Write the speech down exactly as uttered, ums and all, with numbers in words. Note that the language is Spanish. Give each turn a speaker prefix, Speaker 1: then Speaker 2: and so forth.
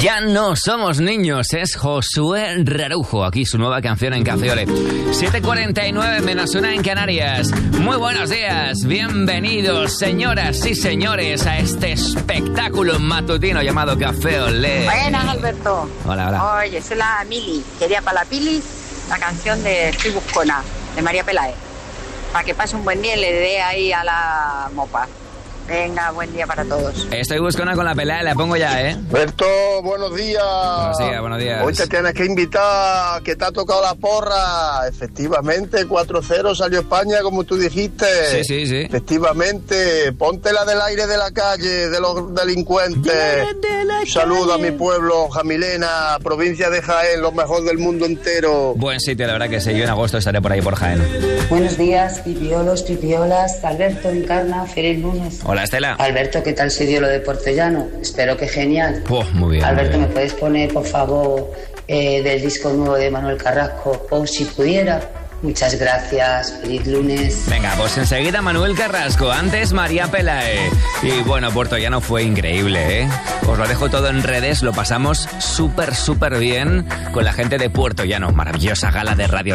Speaker 1: Ya no somos niños, es Josué Rarujo, aquí su nueva canción en Café Olé. siete cuarenta y nueve menos una en Canarias. Muy buenos días, bienvenidos señoras y señores a este espectáculo matutino llamado Café Olé.
Speaker 2: Buenas, Alberto.
Speaker 1: Hola, hola.
Speaker 2: Oye, soy la Mili, quería para la Pili la canción de Estoy Buscona, de María Peláez, para que pase un buen día y le dé ahí a la mopa. Venga, buen día para todos.
Speaker 1: Estoy buscando con la pelea, la pongo ya, ¿eh?
Speaker 3: Alberto, buenos días.
Speaker 1: Buenos días, buenos días.
Speaker 3: Hoy te tienes que invitar, que te ha tocado la porra. Efectivamente, cuatro cero salió España, como tú dijiste.
Speaker 1: Sí, sí, sí.
Speaker 3: Efectivamente, ponte la del aire de la calle, de los delincuentes. Saludo a mi pueblo, Jamilena, provincia de Jaén, lo mejor del mundo entero.
Speaker 1: Buen sitio, la verdad que sí. Yo en agosto estaré por ahí, por Jaén.
Speaker 4: Buenos días, pipiolos, pipiolas. Alberto, Encarna, feliz lunes.
Speaker 1: Hola, Estela.
Speaker 4: Alberto, ¿qué tal se dio lo de Puertollano? Espero que genial.
Speaker 1: Oh, muy bien.
Speaker 4: Alberto,
Speaker 1: muy bien.
Speaker 4: ¿me puedes poner, por favor, eh, del disco nuevo de Manuel Carrasco, O si pudiera? Muchas gracias, feliz lunes.
Speaker 1: Venga, pues enseguida Manuel Carrasco, antes María Peláez. Y bueno, Puertollano fue increíble, ¿eh? Os lo dejo todo en redes, lo pasamos súper, súper bien con la gente de Puertollano. Maravillosa gala de radio.